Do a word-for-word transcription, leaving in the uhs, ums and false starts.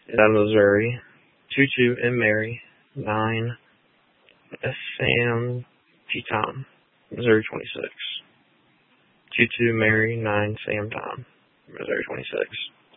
Out of Missouri. two two M. Mary. nine S. Sam T. Tom. Missouri twenty-six. two two Mary. nine Sam Tom. Missouri twenty-six.